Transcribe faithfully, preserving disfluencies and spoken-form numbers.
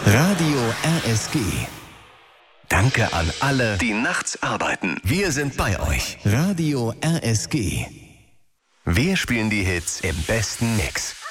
Radio R S G. Danke an alle, die nachts arbeiten. Wir sind bei euch. Radio R S G. Wir spielen die Hits im besten Mix.